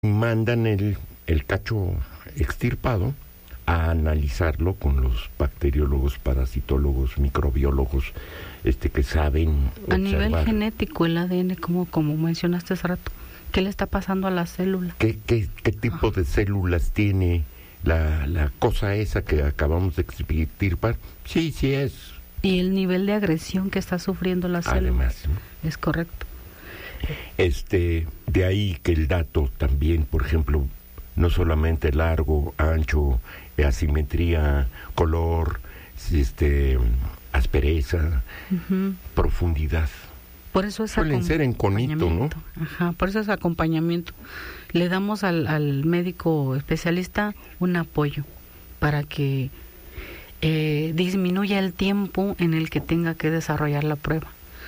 mandan el cacho extirpado a analizarlo con los bacteriólogos, parasitólogos, microbiólogos, que saben a nivel observar. genético, el ADN, como mencionaste hace rato, ¿qué le está pasando a la célula? ¿Qué tipo de células tiene la cosa esa que acabamos de extirpar? Sí es. Y el nivel de agresión que está sufriendo la célula. Además, ¿no? Es correcto. De ahí que el dato también, por ejemplo, no solamente largo, ancho, asimetría, color, aspereza, profundidad. Por eso es suelen ser en conito, ¿no? Ajá, por eso es acompañamiento. Le damos al médico especialista un apoyo para que disminuya el tiempo en el que tenga que desarrollar la prueba.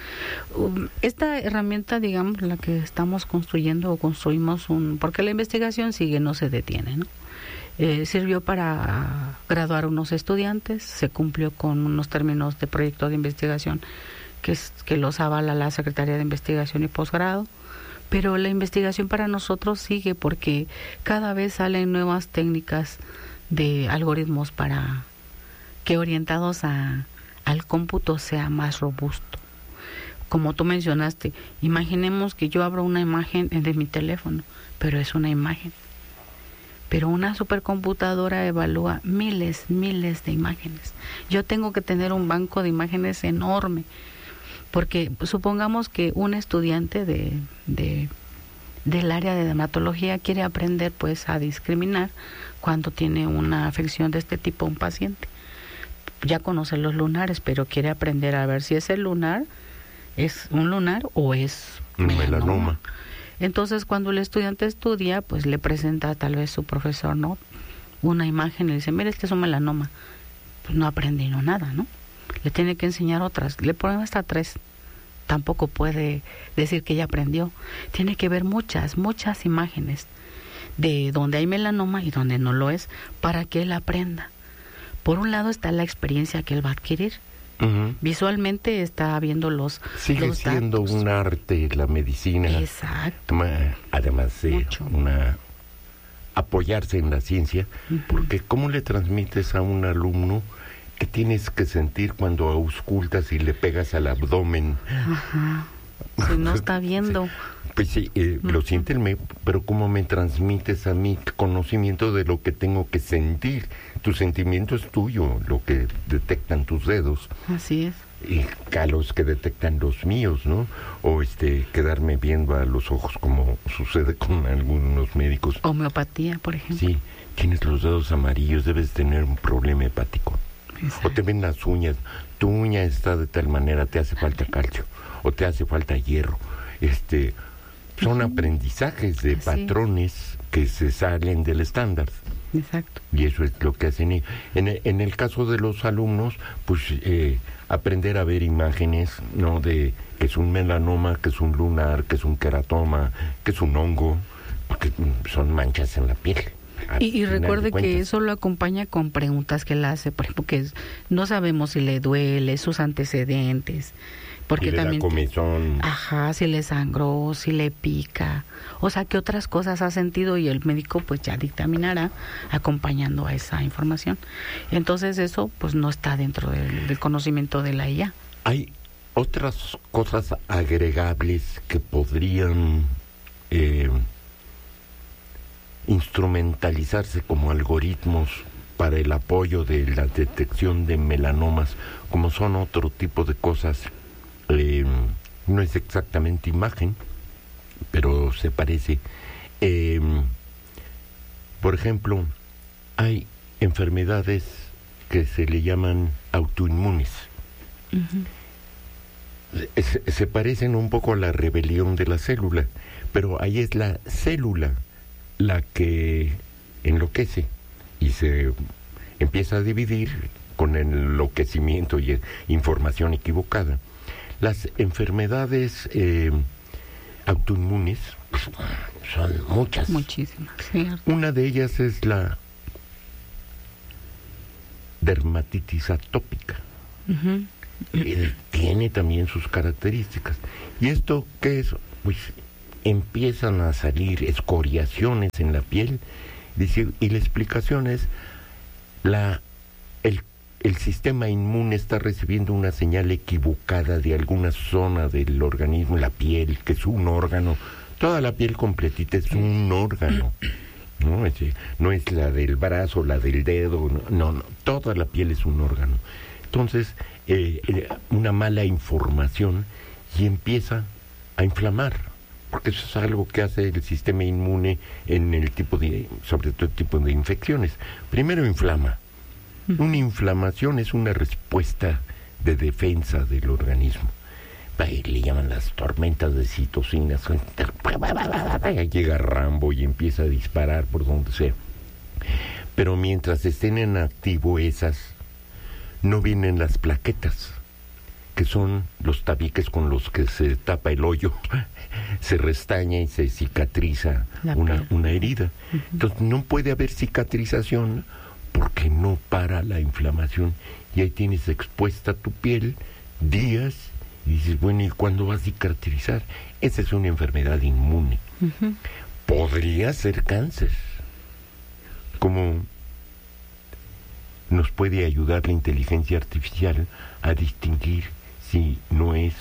Esta herramienta, digamos, la que estamos construyendo o construimos, porque la investigación sigue, no se detiene, ¿no? Sirvió para graduar unos estudiantes, se cumplió con unos términos de proyecto de investigación que los avala la Secretaría de Investigación y Posgrado, pero la investigación para nosotros sigue porque cada vez salen nuevas técnicas de algoritmos para que orientados al cómputo sea más robusto. Como tú mencionaste, imaginemos que yo abro una imagen de mi teléfono, pero es una imagen. Pero una supercomputadora evalúa miles de imágenes. Yo tengo que tener un banco de imágenes enorme, porque supongamos que un estudiante del área de dermatología quiere aprender pues a discriminar cuando tiene una afección de este tipo un paciente. Ya conoce los lunares, pero quiere aprender a ver si ese lunar es un lunar o es un melanoma. Entonces, cuando el estudiante estudia, pues le presenta tal vez su profesor, ¿no?, una imagen y le dice, mira, este es un melanoma. Pues no aprendió nada, ¿no? Le tiene que enseñar otras. Le ponen hasta 3. Tampoco puede decir que ya aprendió. Tiene que ver muchas imágenes de donde hay melanoma y donde no lo es para que él aprenda. Por un lado está la experiencia que él va a adquirir. Uh-huh. Visualmente está viendo los siendo datos. Un arte la medicina. Exacto. Además de apoyarse en la ciencia, uh-huh. Porque ¿cómo le transmites a un alumno que tienes que sentir cuando auscultas y le pegas al abdomen? Ajá. Si no está viendo. Pues sí, lo siente el médico, pero ¿cómo me transmites a mí conocimiento de lo que tengo que sentir? Tu sentimiento es tuyo, lo que detectan tus dedos. Así es. Y a los que detectan los míos, ¿no? O quedarme viendo a los ojos como sucede con algunos médicos. Homeopatía, por ejemplo. Sí, tienes los dedos amarillos, debes tener un problema hepático. Exacto. O te ven las uñas, tu uña está de tal manera, te hace falta calcio, o te hace falta hierro. Son aprendizajes de patrones que se salen del estándar. Exacto. Y eso es lo que hacen. En el caso de los alumnos, pues aprender a ver imágenes, ¿no? De que es un melanoma, que es un lunar, que es un queratoma, que es un hongo, porque son manchas en la piel. Y recuerde que eso lo acompaña con preguntas que él hace, por ejemplo, que no sabemos si le duele, sus antecedentes, porque si también le da comezón. Ajá, si le sangró, si le pica, o sea, qué otras cosas ha sentido, y el médico pues ya dictaminará acompañando a esa información. Entonces eso pues no está dentro del conocimiento de la IA. Hay otras cosas agregables que podrían instrumentalizarse como algoritmos para el apoyo de la detección de melanomas, como son otro tipo de cosas. No es exactamente imagen, pero se parece. Por ejemplo, hay enfermedades que se le llaman autoinmunes. Uh-huh. Se parecen un poco a la rebelión de la célula, pero ahí es la célula la que enloquece y se empieza a dividir con enloquecimiento y información equivocada. Las enfermedades autoinmunes son muchas. Muchísimas, cierto. Una de ellas es la dermatitis atópica. Uh-huh. Tiene también sus características. ¿Y esto qué es? Pues empiezan a salir escoriaciones en la piel. Dice, y la explicación es el sistema inmune está recibiendo una señal equivocada de alguna zona del organismo, la piel, que es un órgano. Toda la piel completita es un órgano. No es la del brazo, la del dedo, no, toda la piel es un órgano. Entonces, una mala información y empieza a inflamar, porque eso es algo que hace el sistema inmune en el sobre todo el tipo de infecciones. Primero inflama. Una inflamación es una respuesta de defensa del organismo. Le llaman las tormentas de citocinas. Llega Rambo y empieza a disparar por donde sea. Pero mientras estén en activo esas, no vienen las plaquetas, que son los tabiques con los que se tapa el hoyo, se restaña y se cicatriza una herida. Entonces no puede haber cicatrización porque no para la inflamación, y ahí tienes expuesta tu piel días, y dices, bueno, ¿y cuándo va a cicatrizar? Esa es una enfermedad inmune. Podría ser cáncer. Como nos puede ayudar la inteligencia artificial a distinguir si no es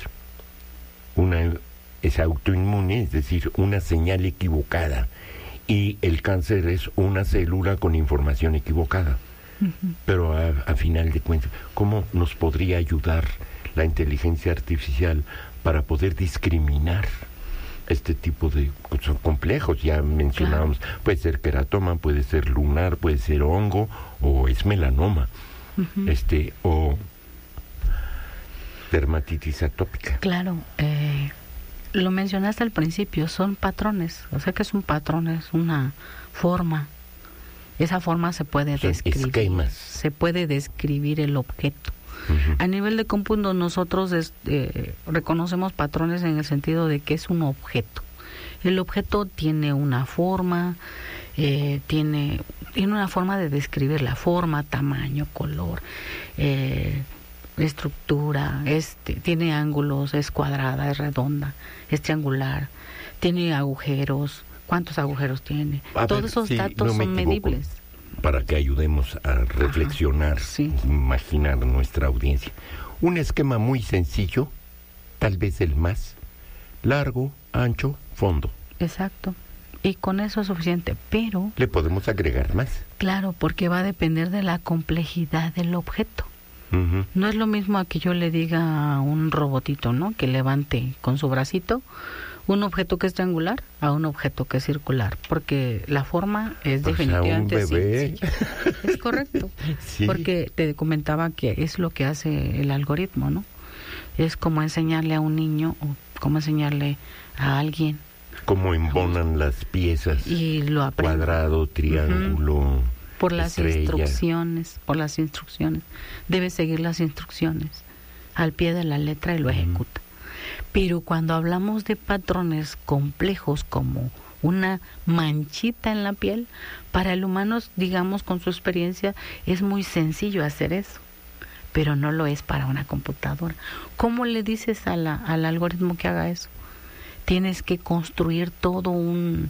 autoinmune, es decir, una señal equivocada, y el cáncer es una célula con información equivocada. Pero a final de cuentas, ¿cómo nos podría ayudar la inteligencia artificial para poder discriminar este tipo de son complejos? Ya mencionábamos, puede ser queratoma, puede ser lunar, puede ser hongo, o es melanoma, o dermatitis atópica. Claro, lo mencionaste al principio, son patrones. O sea que es un patrón, es una forma. Esa forma se puede describir. Esquemas. Se puede describir el objeto. A nivel de cómputo, nosotros reconocemos patrones en el sentido de que es un objeto. El objeto tiene una forma, tiene una forma de describir la forma, tamaño, color, estructura, tiene ángulos, es cuadrada, es redonda, es triangular, tiene agujeros, cuántos agujeros tiene. Todos esos datos son medibles. Para que ayudemos a reflexionar, imaginar nuestra audiencia. Un esquema muy sencillo, tal vez el más largo, ancho, fondo. Exacto. Y con eso es suficiente, pero... ¿Le podemos agregar más? Claro, porque va a depender de la complejidad del objeto. No es lo mismo a que yo le diga a un robotito, ¿no?, que levante con su bracito un objeto que es triangular a un objeto que es circular, porque la forma es definitivamente un bebé. Sí, es correcto. Porque te comentaba que es lo que hace el algoritmo, ¿no? Es como enseñarle a un niño o como enseñarle a alguien cómo embonan las piezas, y lo aprende. Cuadrado, triángulo, por las estrella. instrucciones. Debe seguir las instrucciones al pie de la letra y lo ejecuta. Pero cuando hablamos de patrones complejos como una manchita en la piel, para el humano, digamos, con su experiencia, es muy sencillo hacer eso, pero no lo es para una computadora. ¿Cómo le dices al algoritmo que haga eso? Tienes que construir todo un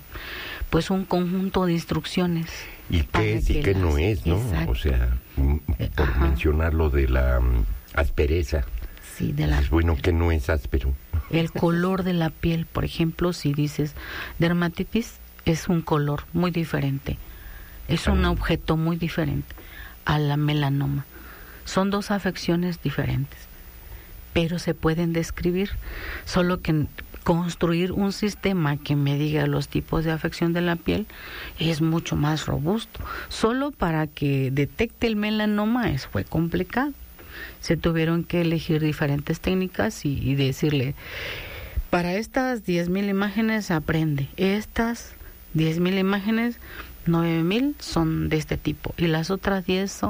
conjunto de instrucciones. ¿Y qué es y qué no es, no? Exacto. O sea, por mencionar lo de la aspereza. Sí, es bueno que no es áspero. El color de la piel, por ejemplo, si dices dermatitis, es un color muy diferente. Es un objeto muy diferente a la melanoma. Son dos afecciones diferentes, pero se pueden describir, solo que construir un sistema que me diga los tipos de afección de la piel es mucho más robusto. Solo para que detecte el melanoma fue complicado. Se tuvieron que elegir diferentes técnicas y decirle, para estas 10,000 imágenes aprende, estas 10,000 imágenes, 9,000 son de este tipo y las otras 10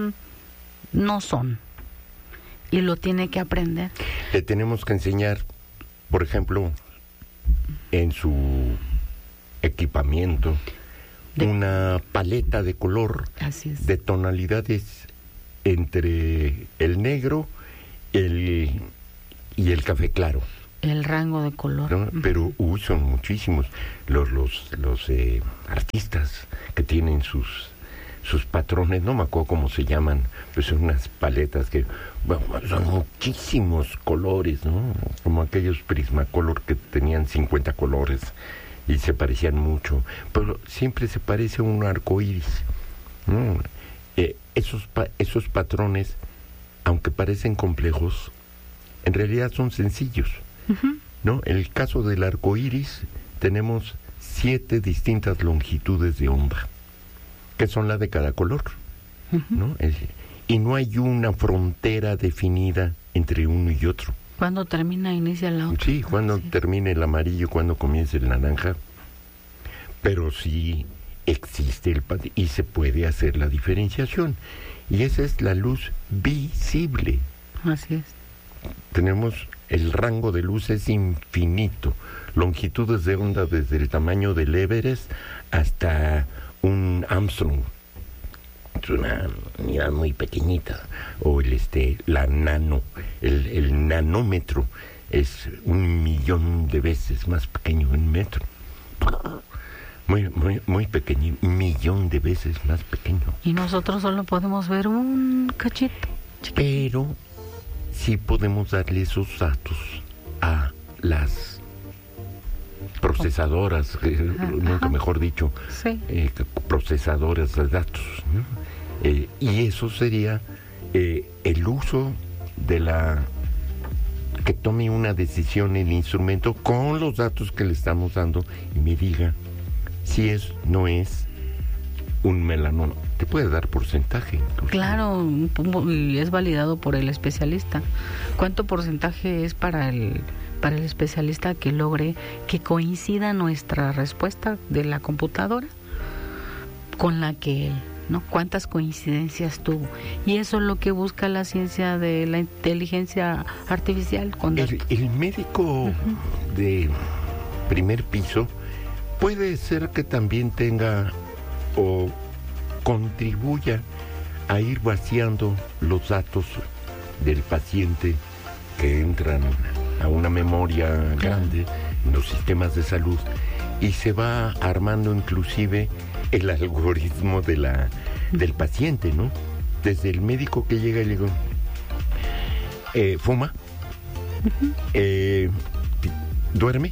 no son. Y lo tiene que aprender. Le tenemos que enseñar, por ejemplo, en su equipamiento, una paleta de color. Así es. De tonalidades entre el negro y el café claro. El rango de color. ¿no? Pero son muchísimos los artistas que tienen sus patrones, no me acuerdo cómo se llaman, pues son unas paletas que, bueno, son muchísimos colores, ¿no? Como aquellos Prismacolor que tenían 50 colores y se parecían mucho, pero siempre se parece a un arco iris, ¿no? Esos patrones, aunque parecen complejos, en realidad son sencillos, ¿no? En el caso del arco iris tenemos 7 distintas longitudes de onda, que son la de cada color, ¿no? Y no hay una frontera definida entre uno y otro. ¿Cuándo termina, inicia la otra? Sí, cuando termine el amarillo, cuando comience el naranja, pero sí existe y se puede hacer la diferenciación, y esa es la luz visible. Así es. Tenemos el rango de luz es infinito, longitudes de onda desde el tamaño del Everest hasta un Armstrong, es una unidad muy pequeñita, o la nano, el nanómetro es 1.000.000 de veces más pequeño que un metro. Muy pequeño, 1.000.000 de veces más pequeño. Y nosotros solo podemos ver un cachito chiquito. Pero sí podemos darle esos datos a las procesadoras, nunca mejor dicho, sí. Procesadoras de datos, ¿no? Y eso sería el uso de que tome una decisión el instrumento con los datos que le estamos dando y me diga si no es un melanoma. Te puede dar porcentaje incluso. Claro, y es validado por el especialista. ¿Cuánto porcentaje es para el especialista que logre que coincida nuestra respuesta de la computadora con la que él, ¿no? ¿Cuántas coincidencias tuvo? Y eso es lo que busca la ciencia de la inteligencia artificial. El médico de primer piso puede ser que también tenga o contribuya a ir vaciando los datos del paciente que entran a una memoria grande en los sistemas de salud, y se va armando inclusive el algoritmo del paciente, ¿no? Desde el médico que llega y le digo, fuma, duerme,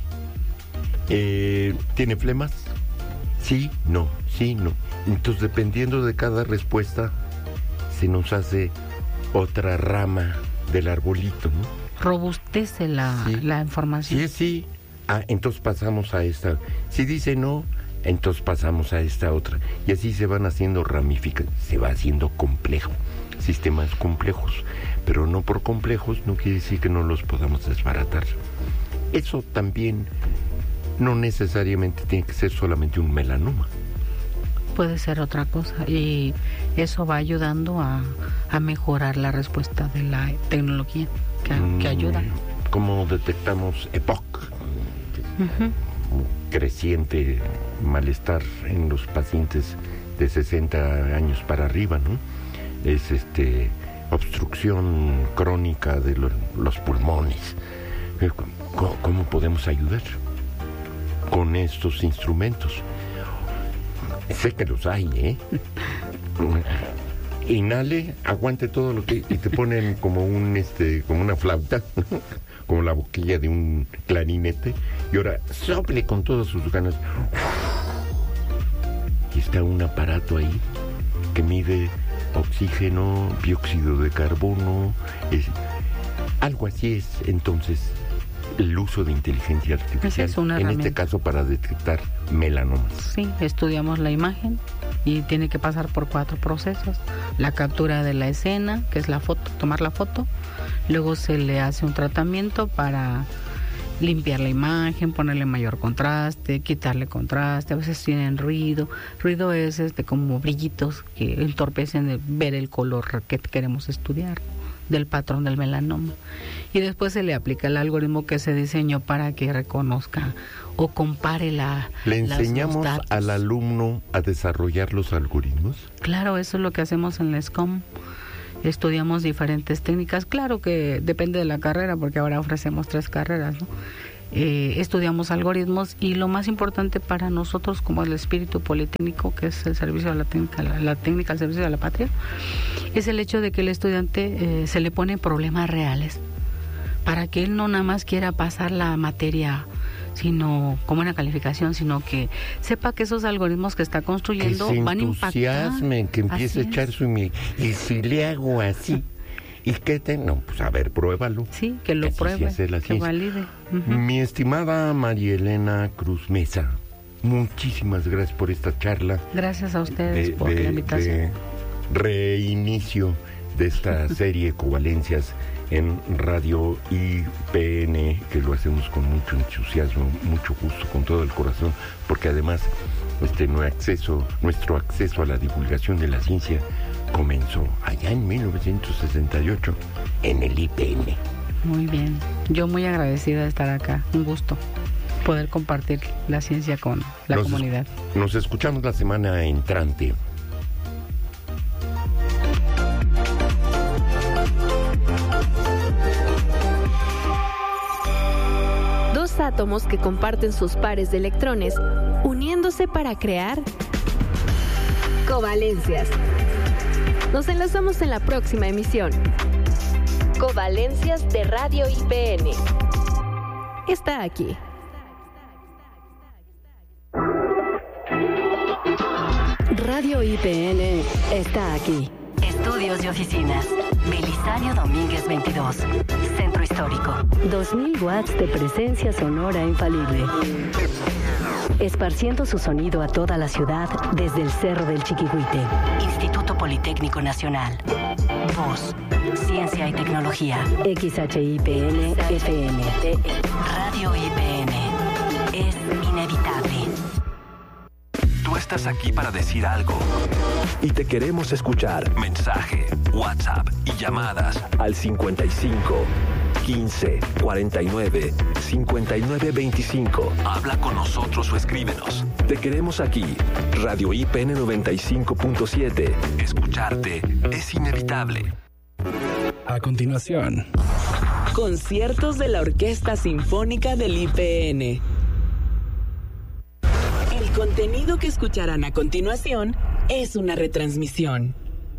tiene flemas, sí, no. Entonces, dependiendo de cada respuesta, se nos hace otra rama del arbolito, ¿no? Robustece la información. Sí. Entonces pasamos a esta. Si dice no, entonces pasamos a esta otra. Y así se van haciendo ramificaciones, se va haciendo complejo, sistemas complejos. Pero no por complejos no quiere decir que no los podamos desbaratar. Eso también no necesariamente tiene que ser solamente un melanoma. Puede ser otra cosa, y eso va ayudando a mejorar la respuesta de la tecnología que ayuda. ¿Cómo detectamos EPOC? Creciente malestar en los pacientes de 60 años para arriba, ¿no? Es obstrucción crónica de los pulmones. ¿Cómo podemos ayudar con estos instrumentos? Sé que los hay, ¿eh? Inhale, aguante todo lo que... Y te ponen como como una flauta, ¿no? Como la boquilla de un clarinete, y ahora sople con todas sus ganas. Y está un aparato ahí que mide oxígeno, dióxido de carbono, algo así es entonces el uso de inteligencia artificial, en este caso para detectar melanomas. Sí, estudiamos la imagen y tiene que pasar por 4 procesos: la captura de la escena, que es la foto, tomar la foto, luego se le hace un tratamiento para limpiar la imagen, ponerle mayor contraste, quitarle contraste, a veces tienen ruido es como brillitos que entorpecen de ver el color que queremos estudiar del patrón del melanoma, y después se le aplica el algoritmo que se diseñó para que reconozca o compare ¿Le enseñamos al alumno a desarrollar los algoritmos? Claro, eso es lo que hacemos en la SCOM. estudiamos diferentes técnicas. Claro que depende de la carrera, porque ahora ofrecemos 3 carreras, ¿no? Estudiamos algoritmos, y lo más importante para nosotros como el espíritu politécnico, que es el servicio de la técnica al servicio de la patria, es el hecho de que el estudiante se le pone problemas reales para que él no nada más quiera pasar la materia sino como una calificación, sino que sepa que esos algoritmos que está construyendo van a impactar. Que empiece a echar y si le hago así y que no, pues a ver, pruébalo. Sí, que lo pruebe, que valide. Mi estimada María Elena Cruz Mesa, muchísimas gracias por esta charla. Gracias a ustedes por la invitación. De reinicio de esta serie Covalencias en Radio IPN, que lo hacemos con mucho entusiasmo, mucho gusto, con todo el corazón, porque además nuestro acceso a la divulgación de la ciencia comenzó allá en 1968 en el IPN. Muy bien, yo muy agradecida de estar acá, un gusto poder compartir la ciencia con la comunidad. Nos escuchamos la semana entrante. Dos átomos que comparten sus pares de electrones, uniéndose para crear covalencias. Nos enlazamos en la próxima emisión. Covalencias de Radio IPN. Está aquí. Radio IPN está aquí. Estudios y oficinas. Belisario Domínguez 22. Centro Histórico. 2000 watts de presencia sonora infalible. Esparciendo su sonido a toda la ciudad desde el Cerro del Chiquihuite. Instituto Politécnico Nacional. Voz, ciencia y tecnología. XHIPN FM. Radio IPN. Es inevitable. Tú estás aquí para decir algo y te queremos escuchar. Mensaje, WhatsApp y llamadas al 55 15 49 59 25. Habla con nosotros o escríbenos. Te queremos aquí. Radio IPN 95.7. Escucharte es inevitable. A continuación, conciertos de la Orquesta Sinfónica del IPN. El contenido que escucharán a continuación es una retransmisión.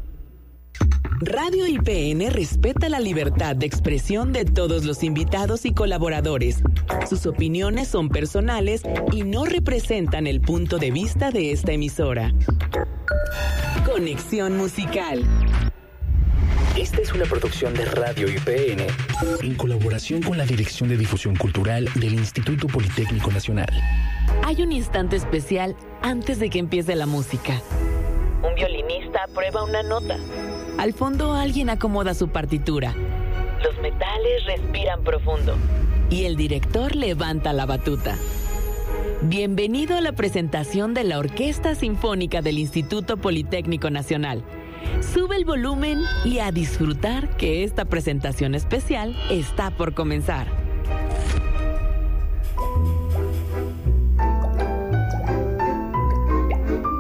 Radio IPN respeta la libertad de expresión de todos los invitados y colaboradores. Sus opiniones son personales y no representan el punto de vista de esta emisora. Conexión musical. esta es una producción de Radio IPN en colaboración con la Dirección de Difusión Cultural del Instituto Politécnico Nacional. Hay un instante especial antes de que empiece la música. Un violinista prueba una nota. Al fondo alguien acomoda su partitura. Los metales respiran profundo. Y el director levanta la batuta. Bienvenido a la presentación de la Orquesta Sinfónica del Instituto Politécnico Nacional. Sube el volumen y a disfrutar que esta presentación especial está por comenzar.